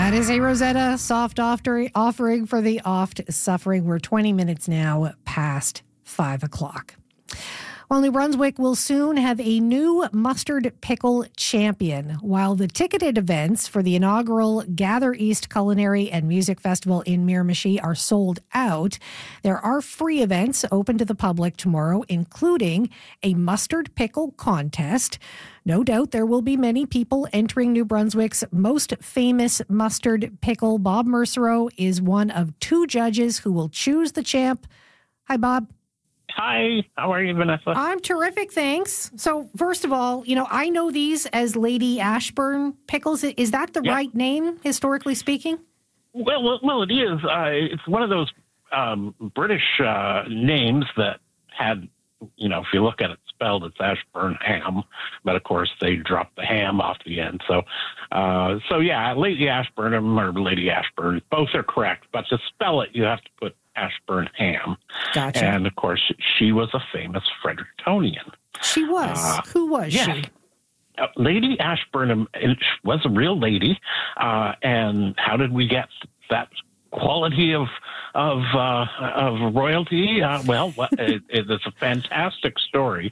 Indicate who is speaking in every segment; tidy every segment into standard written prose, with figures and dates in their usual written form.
Speaker 1: That is a Rosetta soft offering for the oft-suffering. We're 20 minutes now past 5 o'clock. Well, New Brunswick will soon have a new mustard pickle champion. While the ticketed events for the inaugural Gather East Culinary and Music Festival in Miramichi are sold out, there are free events open to the public tomorrow, including a mustard pickle contest. No doubt there will be many people entering New Brunswick's most famous mustard pickle. Bob Mercereau is one of two judges who will choose the champ. Hi, Bob.
Speaker 2: Hi, how are you, Vanessa?
Speaker 1: I'm terrific, thanks. So, first of all, I know these as Lady Ashburn pickles. Is that the right name, historically speaking?
Speaker 2: Well, it is. It's one of those British names that had, if you look at it spelled, it's Ashburn ham, but of course they dropped the ham off the end. So yeah, Lady Ashburnham or Lady Ashburn, both are correct, but to spell it, you have to put Ashburn ham.
Speaker 1: Gotcha.
Speaker 2: And of course, she was a famous Frederictonian.
Speaker 1: She was. Who was she?
Speaker 2: Lady Ashburnham was a real lady. And how did we get that quality of royalty? It's a fantastic story.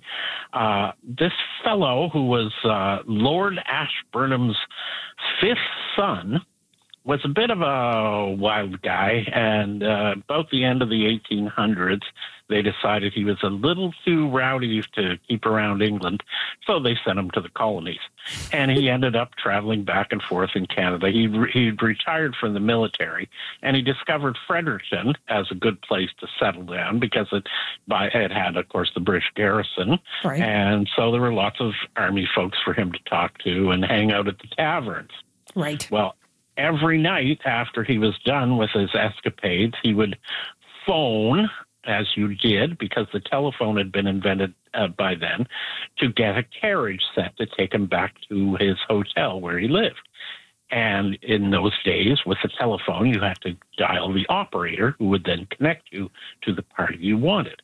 Speaker 2: This fellow, who was Lord Ashburnham's fifth son, was a bit of a wild guy, and about the end of the 1800s, they decided he was a little too rowdy to keep around England, so they sent him to the colonies. And he ended up traveling back and forth in Canada. He'd retired from the military, and he discovered Fredericton as a good place to settle down because it had, of course, the British garrison.
Speaker 1: Right.
Speaker 2: And so there were lots of army folks for him to talk to and hang out at the taverns.
Speaker 1: Right.
Speaker 2: Well, every night after he was done with his escapades, he would phone, as you did, because the telephone had been invented by then, to get a carriage sent to take him back to his hotel where he lived. And in those days, with the telephone, you had to dial the operator, who would then connect you to the party you wanted.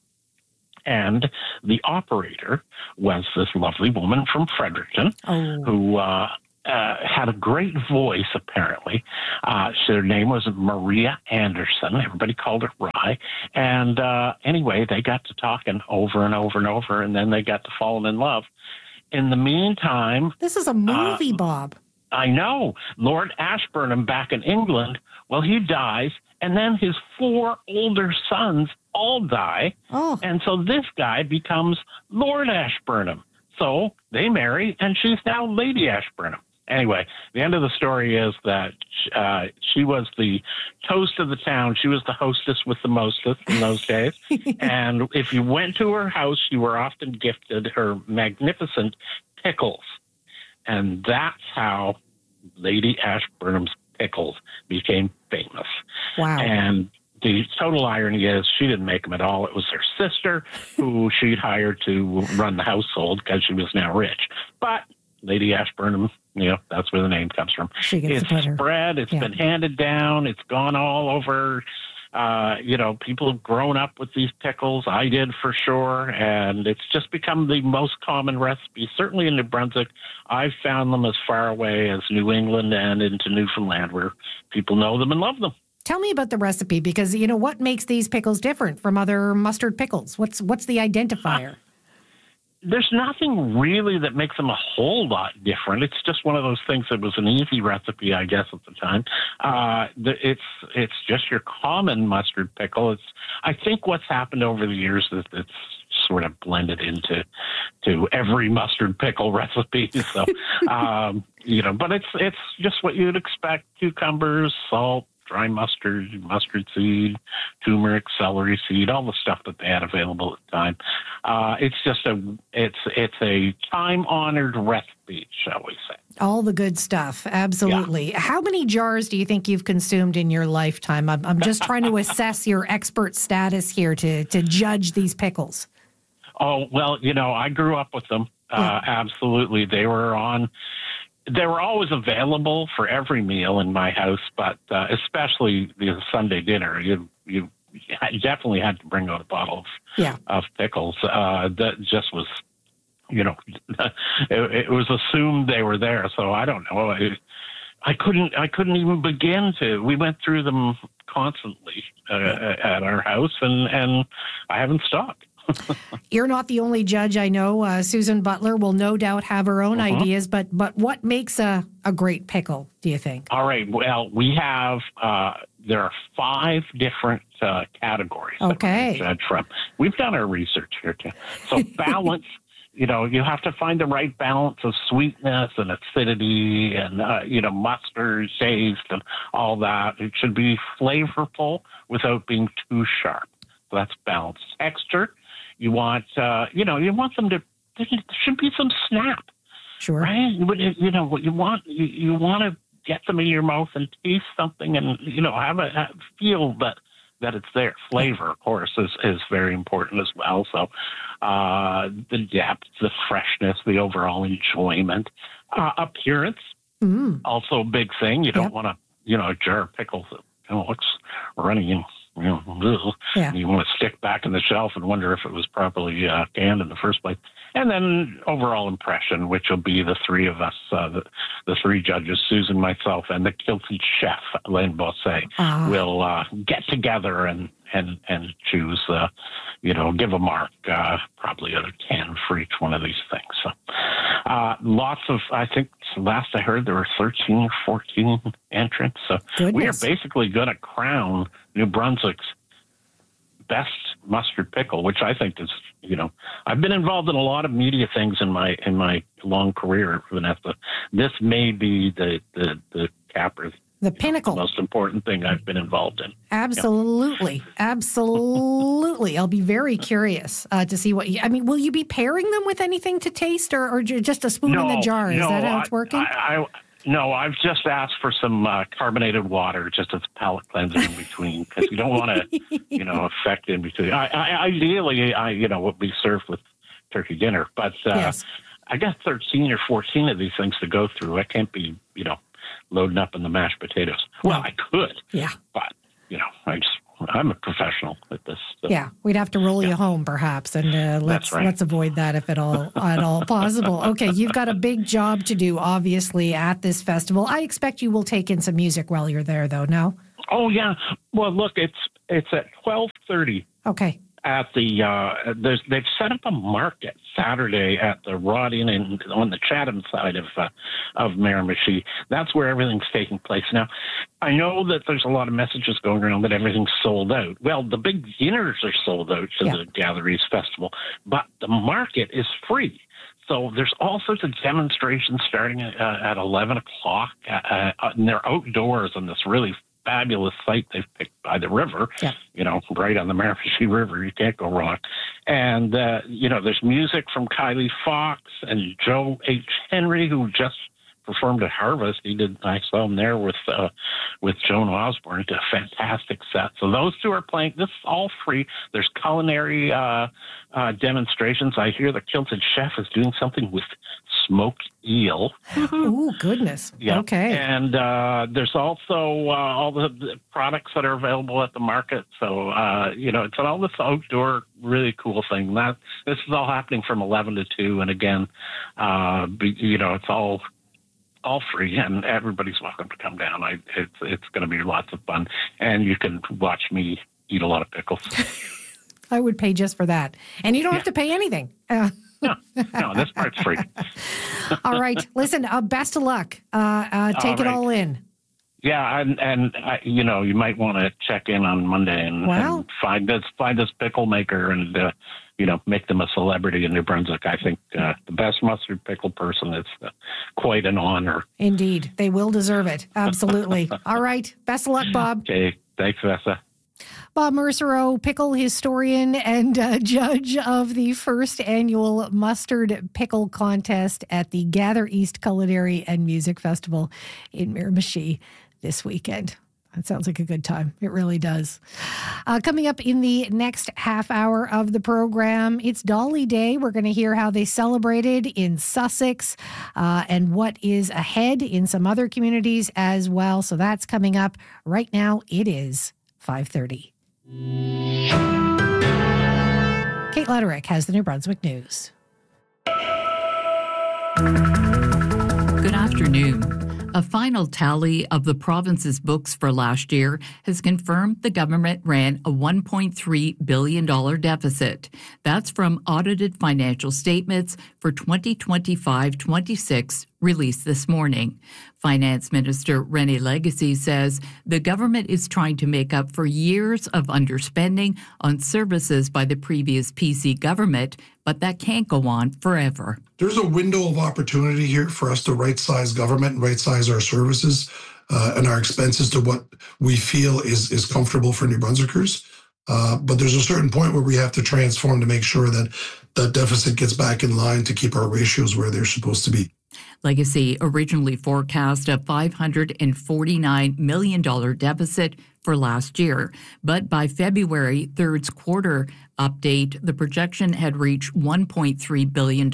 Speaker 2: And the operator was this lovely woman from Fredericton who had a great voice, apparently. Her name was Maria Anderson. Everybody called her Rye. And anyway, they got to talking over and over and over, and then they got to falling in love. In the meantime...
Speaker 1: This is a movie, Bob.
Speaker 2: I know. Lord Ashburnham back in England, well, he dies, and then his four older sons all die.
Speaker 1: Oh.
Speaker 2: And so this guy becomes Lord Ashburnham. So they marry, and she's now Lady Ashburnham. Anyway, the end of the story is that she was the toast of the town. She was the hostess with the mostest in those days. And if you went to her house, you were often gifted her magnificent pickles. And that's how Lady Ashburnham's pickles became famous.
Speaker 1: Wow.
Speaker 2: And the total irony is she didn't make them at all. It was her sister who she'd hired to run the household because she was now rich. But Lady Ashburnham, that's where the name comes from. It's spread. It's been handed down. It's gone all over. People have grown up with these pickles. I did for sure. And it's just become the most common recipe. Certainly in New Brunswick, I've found them as far away as New England and into Newfoundland, where people know them and love them.
Speaker 1: Tell me about the recipe, because what makes these pickles different from other mustard pickles? What's the identifier?
Speaker 2: There's nothing really that makes them a whole lot different. It's just one of those things that was an easy recipe, I guess, at the time. It's just your common mustard pickle. I think what's happened over the years is it's sort of blended into every mustard pickle recipe. So, but it's just what you'd expect: cucumbers, salt, dry mustard, mustard seed, turmeric, celery seed, all the stuff that they had available at the time. It's a time-honored recipe, shall we say.
Speaker 1: All the good stuff, absolutely. Yeah. How many jars do you think you've consumed in your lifetime? I'm just trying to assess your expert status here to judge these pickles.
Speaker 2: Oh, well, I grew up with them. Absolutely. They were always available for every meal in my house, but especially the Sunday dinner. You definitely had to bring out a bottle of pickles. That just was, it was assumed they were there. So I don't know. I couldn't even begin to. We went through them constantly at our house, and I haven't stopped.
Speaker 1: You're not the only judge I know. Susan Butler will no doubt have her own ideas, but what makes a great pickle, do you think?
Speaker 2: All right. Well, we have, there are 5 different categories that we judge from. We've done our research here, too. So balance, you have to find the right balance of sweetness and acidity and, mustard, taste, and all that. It should be flavorful without being too sharp. So that's balance. Texture. You want, you want them to, there should be some snap.
Speaker 1: Sure.
Speaker 2: Right? What you want to get them in your mouth and taste something and, feel that it's there. Flavor, of course, is very important as well. So, the depth, the freshness, the overall enjoyment, appearance, also a big thing. You don't want to, a jar of pickles that looks runny and, you want to stick back in the shelf and wonder if it was properly canned in the first place. And then overall impression, which will be the 3 of us, the 3 judges, Susan, myself, and the kilted chef, Alain Bossé, will get together and choose, give a mark, probably out of 10 for each one of these things. So lots of, I think last I heard there were 13 or 14 entrants. So we are basically going to crown New Brunswick's best mustard pickle, which I think is, I've been involved in a lot of media things in my long career, Vanessa. This may be the capper.
Speaker 1: The pinnacle.
Speaker 2: The most important thing I've been involved in.
Speaker 1: Absolutely. Yeah. Absolutely. I'll be very curious to see will you be pairing them with anything to taste or just a spoon in the jar? Is that how it's working?
Speaker 2: No, I've just asked for some carbonated water just as a palate cleanser in between because you don't want to, affect in between. Ideally, would be served with turkey dinner, but
Speaker 1: yes.
Speaker 2: I got 13 or 14 of these things to go through. I can't be, loading up in the mashed potatoes. Well, I could. Yeah. But, I'm a professional at this. So.
Speaker 1: Yeah, we'd have to roll you home perhaps, and let's avoid that if at all possible. Okay, you've got a big job to do, obviously, at this festival. I expect you will take in some music while you're there, though, no?
Speaker 2: Oh, yeah. Well, look, it's at 12:30.
Speaker 1: Okay.
Speaker 2: At the they've set up a market Saturday at the Rodin and on the Chatham side of Miramichi. That's where everything's taking place now. I know that there's a lot of messages going around that everything's sold out. Well, the big dinners are sold out to the Gather East Festival, but the market is free. So there's all sorts of demonstrations starting at 11 o'clock, and they're outdoors on this really fabulous site they've picked by the river, right on the Miramichi River. You can't go wrong. And, there's music from Kylie Fox and Joe H. Henry, who just performed at Harvest. I saw him there with Joan Osborne. Did a fantastic set. So those 2 are playing. This is all free. There's culinary demonstrations. I hear the Kilted Chef is doing something with smoked eel.
Speaker 1: Oh, goodness.
Speaker 2: Yeah.
Speaker 1: Okay.
Speaker 2: And there's also all the products that are available at the market. So, it's all this outdoor, really cool thing. This is all happening from 11 to 2. And again, it's all free, and everybody's welcome to come down. It's going to be lots of fun, and you can watch me eat a lot of pickles.
Speaker 1: I would pay just for that, and you don't have to pay anything.
Speaker 2: No, this part's free.
Speaker 1: All right, listen. Best of luck. Take it all in.
Speaker 2: Yeah, and you might want to check in on Monday and find this pickle maker and make them a celebrity in New Brunswick. I think the best mustard pickle person is quite an honor.
Speaker 1: Indeed, they will deserve it. Absolutely. All right, best of luck, Bob.
Speaker 2: Okay, thanks, Vanessa.
Speaker 1: Bob Mercereau, pickle historian and judge of the first annual Mustard Pickle Contest at the Gather East Culinary and Music Festival in Miramichi this weekend. That sounds like a good time. It really does. Coming up in the next half hour of the program, it's Dolly Day. We're going to hear how they celebrated in Sussex and what is ahead in some other communities as well. So that's coming up. Right now, it is 5:30. Kate Lederich has the New Brunswick News.
Speaker 3: Good afternoon. A final tally of the province's books for last year has confirmed the government ran a $1.3 billion deficit. That's from audited financial statements for 2025-26 released this morning. Finance Minister René Légacy says the government is trying to make up for years of underspending on services by the previous PC government, but that can't go on forever.
Speaker 4: There's a window of opportunity here for us to right-size government and right-size our services and our expenses to what we feel is comfortable for New Brunswickers. But there's a certain point where we have to transform to make sure that that deficit gets back in line to keep our ratios where they're supposed to be.
Speaker 3: Légacy originally forecast a $549 million deficit for last year, but by February 3rd's quarter update, the projection had reached $1.3 billion.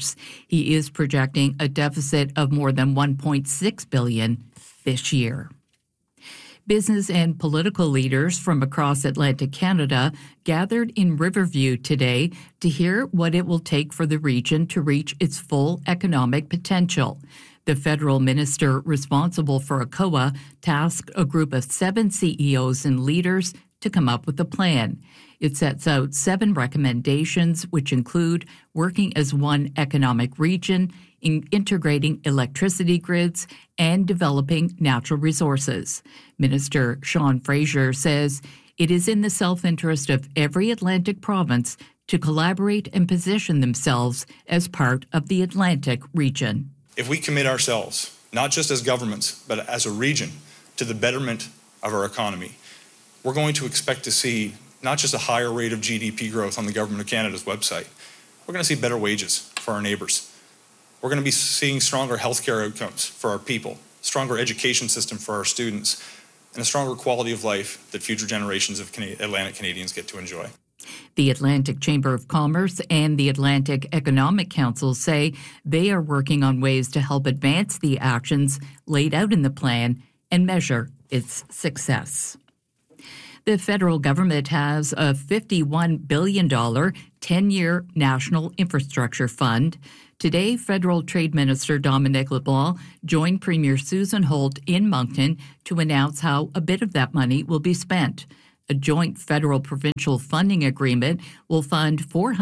Speaker 3: He is projecting a deficit of more than $1.6 billion this year. Business and political leaders from across Atlantic Canada gathered in Riverview today to hear what it will take for the region to reach its full economic potential. The federal minister responsible for ACOA tasked a group of 7 CEOs and leaders to come up with a plan. It sets out 7 recommendations, which include working as one economic region, integrating electricity grids, and developing natural resources. Minister Sean Fraser says it is in the self-interest of every Atlantic province to collaborate and position themselves as part of the Atlantic region.
Speaker 5: If we commit ourselves, not just as governments, but as a region, to the betterment of our economy, we're going to expect to see not just a higher rate of GDP growth on the Government of Canada's website, we're going to see better wages for our neighbours. We're going to be seeing stronger healthcare outcomes for our people, stronger education system for our students, and a stronger quality of life that future generations of Atlantic Canadians get to enjoy.
Speaker 3: The Atlantic Chamber of Commerce and the Atlantic Economic Council say they are working on ways to help advance the actions laid out in the plan and measure its success. The federal government has a $51 billion 10-year national infrastructure fund. Today, Federal Trade Minister Dominic LeBlanc joined Premier Susan Holt in Moncton to announce how a bit of that money will be spent. A joint federal-provincial funding agreement will fund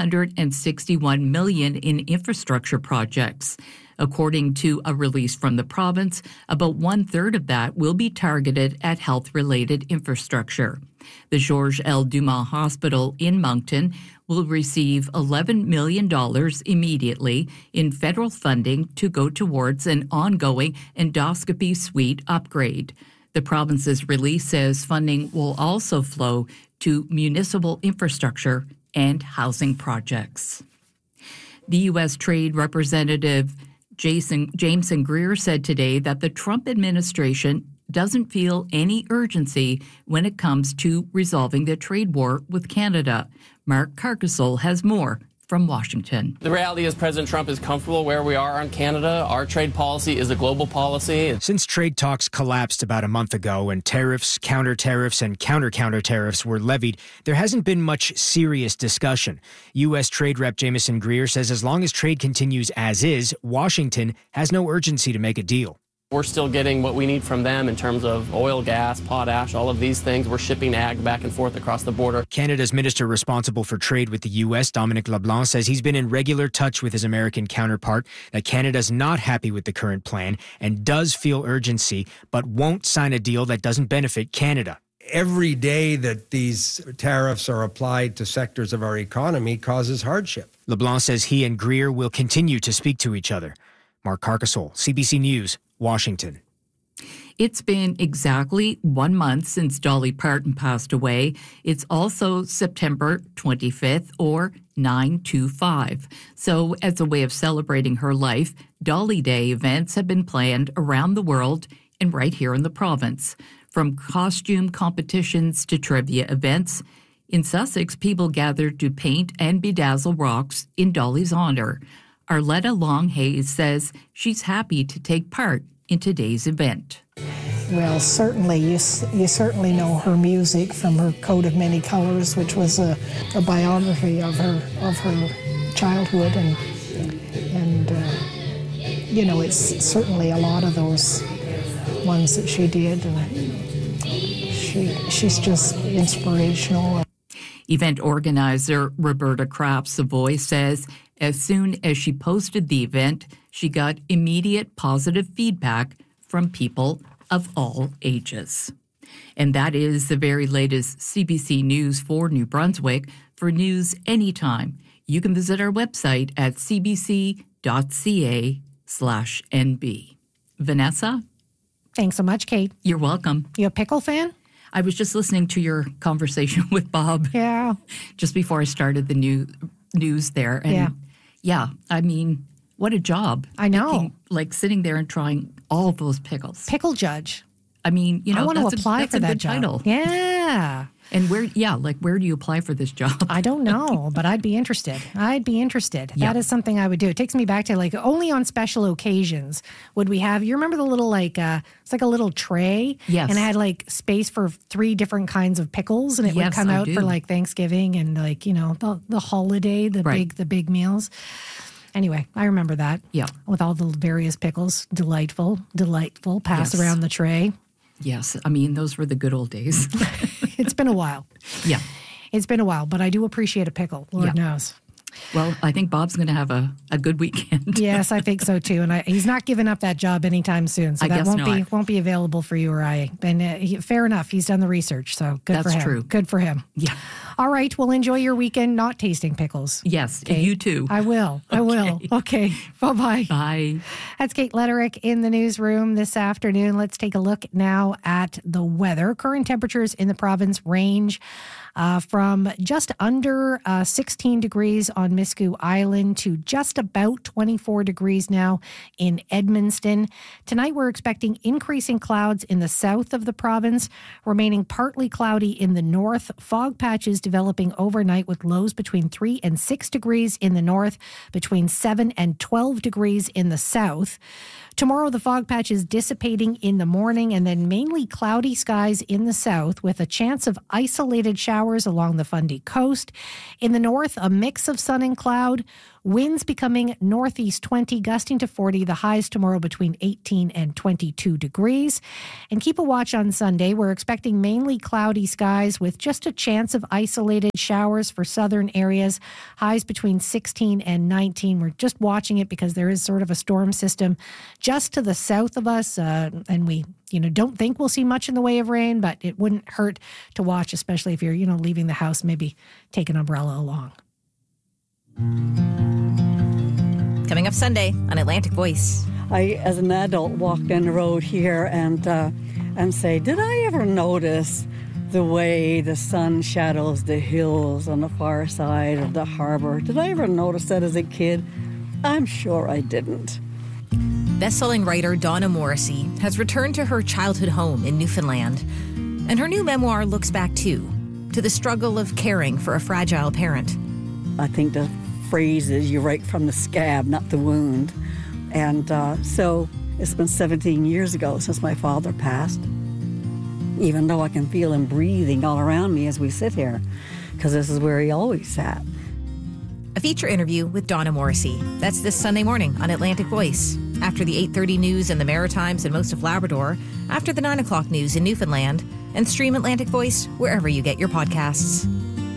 Speaker 3: $461 million in infrastructure projects. According to a release from the province, about 1/3 of that will be targeted at health-related infrastructure. The Georges L. Dumas Hospital in Moncton will receive $11 million immediately in federal funding to go towards an ongoing endoscopy suite upgrade. The province's release says funding will also flow to municipal infrastructure and housing projects. The U.S. Trade Representative Jameson Greer said today that the Trump administration doesn't feel any urgency when it comes to resolving the trade war with Canada. Mark Carcasole has more from Washington.
Speaker 6: The reality is President Trump is comfortable where we are on Canada. Our trade policy is a global policy.
Speaker 7: Since trade talks collapsed about a month ago and tariffs, counter-tariffs, and counter-counter-tariffs were levied, there hasn't been much serious discussion. U.S. Trade Rep Jameson Greer says as long as trade continues as is, Washington has no urgency to make a deal.
Speaker 6: We're still getting what we need from them in terms of oil, gas, potash, all of these things. We're shipping ag back and forth across the border.
Speaker 7: Canada's minister responsible for trade with the U.S., Dominic LeBlanc, says he's been in regular touch with his American counterpart, that Canada's not happy with the current plan and does feel urgency, but won't sign a deal that doesn't benefit Canada.
Speaker 8: Every day that these tariffs are applied to sectors of our economy causes hardship.
Speaker 7: LeBlanc says he and Greer will continue to speak to each other. Mark Carcasole, CBC News, Washington.
Speaker 3: It's been exactly 1 month since Dolly Parton passed away. It's also September 25th, or 9/25. So, as a way of celebrating her life, Dolly Day events have been planned around the world and right here in the province. From costume competitions to trivia events, in Sussex, people gathered to paint and bedazzle rocks in Dolly's honor. Arletta Longhayes says she's happy to take part in today's event.
Speaker 9: Well, certainly, you certainly know her music from her Coat of Many Colors, which was a biography of her childhood, and you know, it's certainly a lot of those ones that she did, and she's just inspirational.
Speaker 3: Event organizer Roberta Kraft Savoy says as soon as she posted the event, she got immediate positive feedback from people of all ages. And that is the very latest CBC News for New Brunswick. For news anytime, you can visit our website at cbc.ca/NB. Vanessa?
Speaker 1: Thanks so much, Kate.
Speaker 3: You're welcome.
Speaker 1: You a pickle fan?
Speaker 3: I was just listening to your conversation with Bob.
Speaker 1: Yeah.
Speaker 3: Just before I started the news there. And yeah, I mean, what a job.
Speaker 1: I know.
Speaker 3: Like sitting there and trying all of those pickles.
Speaker 1: Pickle judge.
Speaker 3: I mean, you know,
Speaker 1: I want to apply
Speaker 3: that's
Speaker 1: for
Speaker 3: a
Speaker 1: that
Speaker 3: good
Speaker 1: job.
Speaker 3: title.
Speaker 1: Yeah.
Speaker 3: And where do you apply for this job?
Speaker 1: I don't know, but I'd be interested.
Speaker 3: Yeah.
Speaker 1: That is something I would do. It takes me back to like only on special occasions would we have, you remember the little it's like a little tray?
Speaker 3: Yes.
Speaker 1: And it had like space for 3 different kinds of pickles, and it would come out for like Thanksgiving and like, you know, the holiday, the big meals. Anyway, I remember that.
Speaker 3: Yeah.
Speaker 1: With all the various pickles. Delightful, pass around the tray.
Speaker 3: Yes. I mean, those were the good old days.
Speaker 1: It's been a while.
Speaker 3: Yeah.
Speaker 1: It's been a while, but I do appreciate a pickle. Lord knows.
Speaker 3: Well, I think Bob's going to have a good weekend.
Speaker 1: Yes, I think so too. And he's not giving up that job anytime soon. So
Speaker 3: I
Speaker 1: that
Speaker 3: guess
Speaker 1: won't be available for you or I. And fair enough. He's done the research. So good for him.
Speaker 3: That's true.
Speaker 1: Good for him.
Speaker 3: Yeah.
Speaker 1: All right. Well, enjoy your weekend not tasting pickles.
Speaker 3: Yes.
Speaker 1: Kate.
Speaker 3: You too.
Speaker 1: I will. I will. Okay. Bye-bye.
Speaker 3: Bye.
Speaker 1: That's Kate Letterick in the newsroom this afternoon. Let's take a look now at the weather. Current temperatures in the province range from just under 16 degrees on Miscou Island to just about 24 degrees now in Edmundston. Tonight we're expecting increasing clouds in the south of the province, remaining partly cloudy in the north. Fog patches developing overnight with lows between 3 and 6 degrees in the north, between 7 and 12 degrees in the south. Tomorrow, the fog patch is dissipating in the morning and then mainly cloudy skies in the south with a chance of isolated showers along the Fundy coast. In the north, a mix of sun and cloud. Winds becoming northeast 20, gusting to 40. The highs tomorrow between 18 and 22 degrees. And keep a watch on Sunday. We're expecting mainly cloudy skies with just a chance of isolated showers for southern areas. Highs between 16 and 19. We're just watching it because there is sort of a storm system just to the south of us. And we don't think we'll see much in the way of rain, but it wouldn't hurt to watch, especially if you're, leaving the house, maybe take an umbrella along.
Speaker 10: Coming up Sunday on Atlantic Voice.
Speaker 11: I, as an adult, walk down the road here and say, did I ever notice the way the sun shadows the hills on the far side of the harbor? Did I ever notice that as a kid? I'm sure I didn't.
Speaker 10: Best-selling writer Donna Morrissey has returned to her childhood home in Newfoundland. And her new memoir looks back, too, to the struggle of caring for a fragile parent.
Speaker 11: I think the phrase is you write from the scab, not the wound. And so it's been 17 years ago since my father passed, even though I can feel him breathing all around me as we sit here, because this is where he always sat.
Speaker 10: A feature interview with Donna Morrissey. That's this Sunday morning on Atlantic Voice. After the 8:30 news in the Maritimes and most of Labrador, after the 9 o'clock news in Newfoundland, and stream Atlantic Voice wherever you get your podcasts.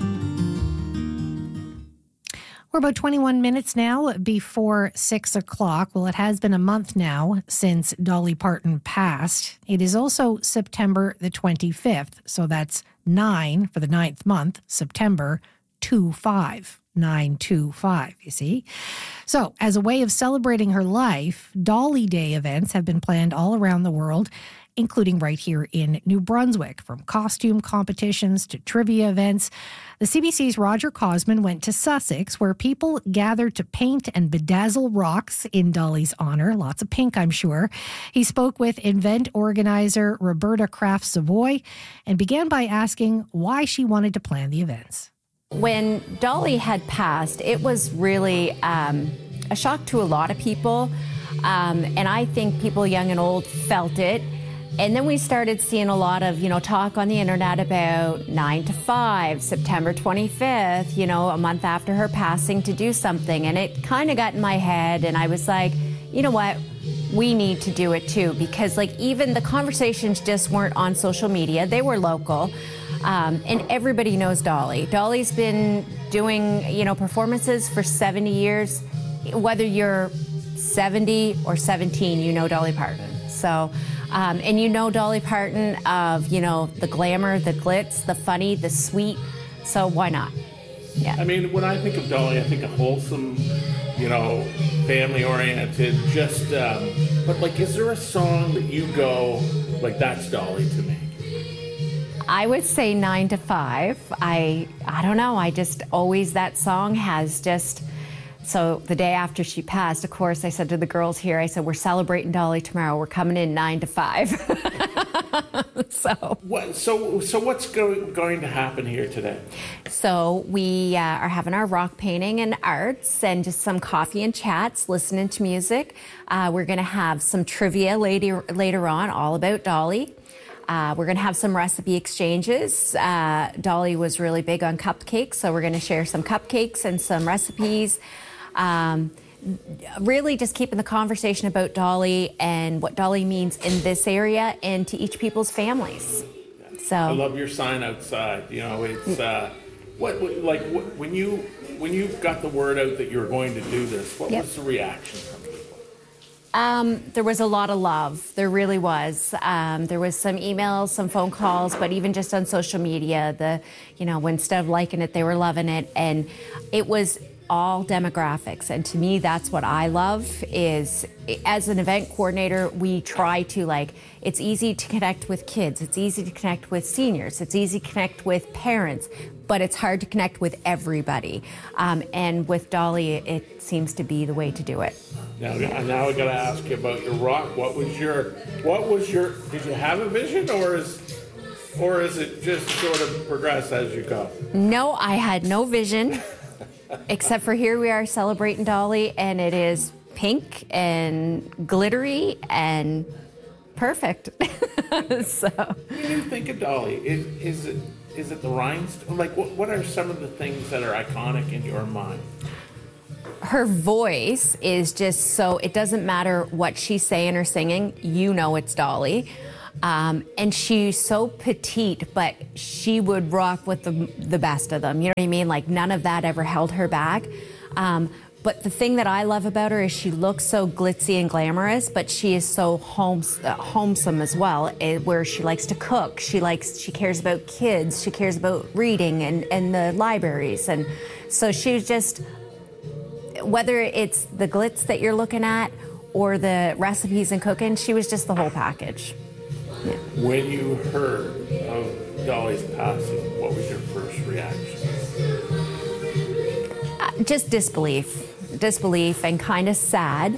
Speaker 1: We're about 21 minutes now before 6 o'clock. Well, it has been a month now since Dolly Parton passed. It is also September the 25th, so that's 9 for the 9th month, September 25. 925, you see. So, as a way of celebrating her life, Dolly Day events have been planned all around the world, including right here in New Brunswick, from costume competitions to trivia events. The CBC's Roger Cosman went to Sussex, where people gathered to paint and bedazzle rocks in Dolly's honor. Lots of pink, I'm sure. He spoke with event organizer Roberta Kraft Savoy and began by asking why she wanted to plan the events.
Speaker 12: When Dolly had passed, it was really a shock to a lot of people. And I think people young and old felt it. And then we started seeing a lot of, talk on the internet about 9 to 5, September 25th, a month after her passing, to do something. And it kind of got in my head. And I was like, you know what? we need to do it too, because like even the conversations just weren't on social media, they were local. And everybody knows Dolly. Dolly's been doing, performances for 70 years. Whether you're 70 or 17, you know Dolly Parton. So, and you know Dolly Parton of, the glamour, the glitz, the funny, the sweet. So why not? Yeah.
Speaker 13: I mean, when I think of Dolly, I think of wholesome, family-oriented, but like, is there a song that you go, like, that's Dolly to me?
Speaker 12: I would say 9 to 5. I don't know. I just always, that song has just, so the day after she passed, of course, I said to the girls here, I said, we're celebrating Dolly tomorrow. We're coming in 9 to 5. So what's going to happen here today? So we are having our rock painting and arts and just some coffee and chats, listening to music. We're going to have some trivia later on all about Dolly. We're going to have some recipe exchanges. Dolly was really big on cupcakes, so we're going to share some cupcakes and some recipes. Really just keeping the conversation about Dolly and what Dolly means in this area and to each people's families. So
Speaker 13: I love your sign outside. It's when you got the word out that you were going to do this, what was the reaction from people?
Speaker 12: There was a lot of love. There really was. There was some emails, some phone calls, but even just on social media, when instead of liking it, they were loving it. And it was all demographics. And to me, that's what I love is, as an event coordinator, we try to it's easy to connect with kids. It's easy to connect with seniors. It's easy to connect with parents, but it's hard to connect with everybody. And with Dolly, it seems to be the way to do it.
Speaker 13: Now I got to ask you about your rock. What was your, did you have a vision or is it just sort of progress as you go?
Speaker 12: No, I had no vision. Except for here we are celebrating Dolly, and it is pink and glittery and perfect. So,
Speaker 13: when you think of Dolly, is it the rhinestone? Like, what are some of the things that are iconic in your mind?
Speaker 12: Her voice is just so, it doesn't matter what she's saying or singing, it's Dolly. And she's so petite, but she would rock with the best of them. You know what I mean? Like, none of that ever held her back. But the thing that I love about her is she looks so glitzy and glamorous, but she is so homesome as well, where she likes to cook. She cares about kids. She cares about reading and the libraries. And so she's just, whether it's the glitz that you're looking at or the recipes and cooking, she was just the whole package. Yeah.
Speaker 13: When you heard of Dolly's passing, what was your first reaction?
Speaker 12: Just disbelief and kind of sad.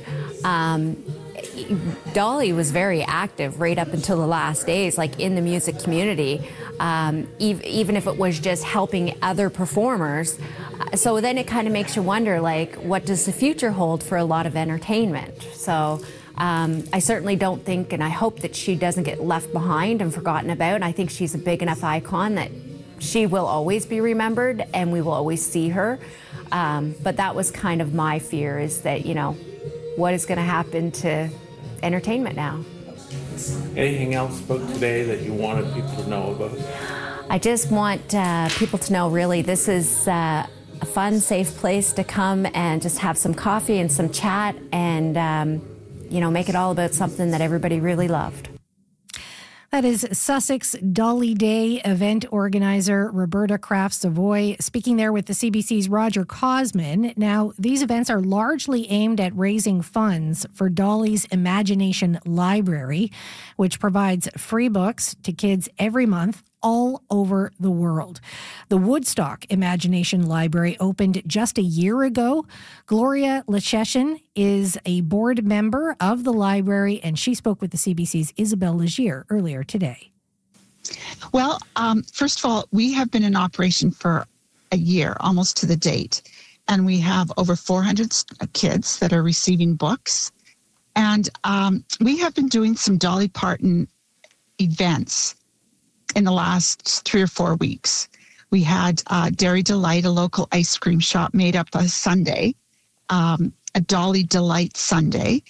Speaker 12: Dolly was very active right up until the last days, like in the music community, even if it was just helping other performers. So then it kind of makes you wonder, like, what does the future hold for a lot of entertainment? So I certainly don't think, and I hope that she doesn't get left behind and forgotten about. I think she's a big enough icon that she will always be remembered and we will always see her. But that was kind of my fear, is that, what is going to happen to entertainment now?
Speaker 13: Anything else about today that you wanted people to know about?
Speaker 12: I just want people to know, really, this is a fun, safe place to come and just have some coffee and some chat and make it all about something that everybody really loved.
Speaker 1: That is Sussex Dolly Day event organizer Roberta Kraft-Savoy speaking there with the CBC's Roger Cosman. Now, these events are largely aimed at raising funds for Dolly's Imagination Library, which provides free books to kids every month all over the world. The Woodstock Imagination Library opened just a year ago. Gloria Lecheshin is a board member of the library, and she spoke with the CBC's Isabelle Legier earlier today.
Speaker 14: Well, first of all, we have been in operation for a year, almost to the date, and we have over 400 kids that are receiving books. And we have been doing some Dolly Parton events in the last 3 or 4 weeks. We had Dairy Delight, a local ice cream shop, made up a Sunday, a Dolly Delight Sunday.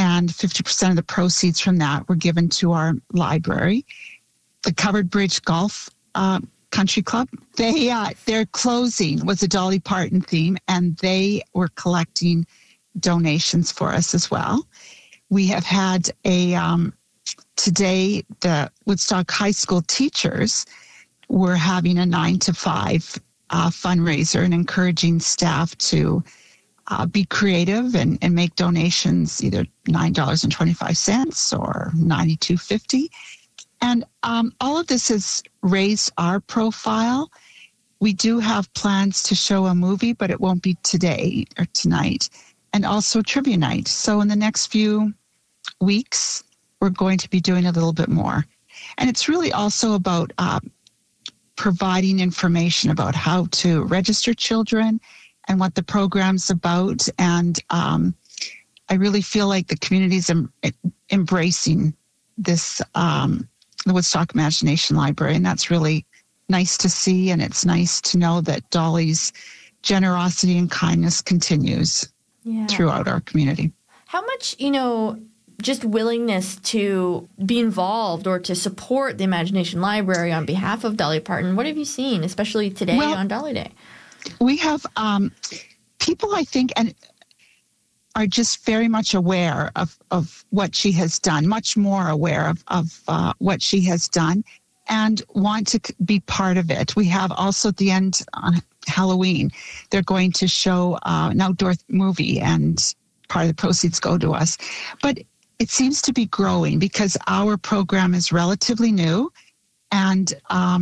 Speaker 14: and 50% of the proceeds from that were given to our library. The Covered Bridge Golf Country Club, their closing was a Dolly Parton theme, and they were collecting donations for us as well. We have had today, the Woodstock High School teachers were having a 9 to 5 fundraiser and encouraging staff to be creative and make donations, either $9.25 or $92.50. And all of this has raised our profile. We do have plans to show a movie, but it won't be today or tonight, and also trivia night. So in the next few weeks, we're going to be doing a little bit more. And it's really also about providing information about how to register children and what the program's about. And I really feel like the community's embracing this, the Woodstock Imagination Library, and that's really nice to see. And it's nice to know that Dolly's generosity and kindness continues throughout our community.
Speaker 15: How much, just willingness to be involved or to support the Imagination Library on behalf of Dolly Parton, what have you seen, especially today on Dolly Day?
Speaker 14: We have people, I think, and are just very much aware of what she has done, much more aware of what she has done, and want to be part of it. We have also at the end on Halloween, they're going to show an outdoor movie, and part of the proceeds go to us. But it seems to be growing because our program is relatively new, and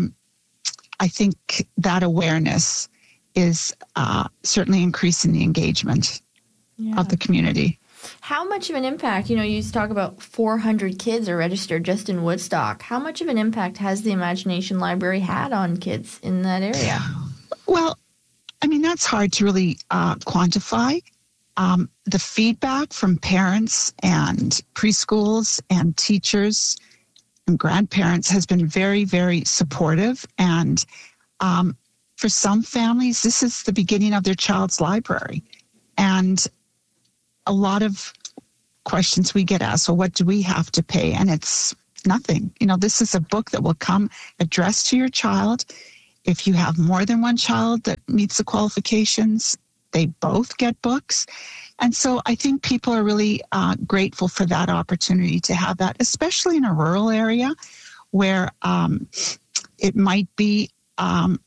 Speaker 14: I think that awareness is certainly increasing the engagement of the community.
Speaker 15: How much of an impact, you talk about 400 kids are registered just in Woodstock. How much of an impact has the Imagination Library had on kids in that area?
Speaker 14: Well, I mean, that's hard to really quantify. The feedback from parents and preschools and teachers and grandparents has been very, very supportive. And for some families, this is the beginning of their child's library. And a lot of questions we get asked, well, what do we have to pay? And it's nothing. This is a book that will come addressed to your child. If you have more than one child that meets the qualifications, they both get books. And so I think people are really grateful for that opportunity to have that, especially in a rural area where it might be